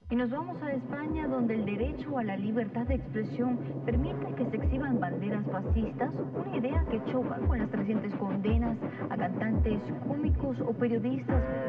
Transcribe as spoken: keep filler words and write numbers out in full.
Y nos vamos a España, donde el derecho a la libertad de expresión permite que se exhiban banderas fascistas, una idea que choca con las recientes condenas a cantantes cómicos o periodistas